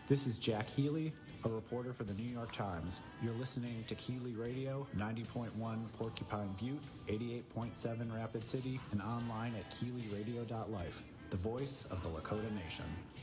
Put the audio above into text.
This is Jack Healy, a reporter for the New York Times. You're listening to Keeley Radio, 90.1 Porcupine Butte, 88.7 Rapid City, and online at KeeleyRadio.life, the voice of the Lakota Nation.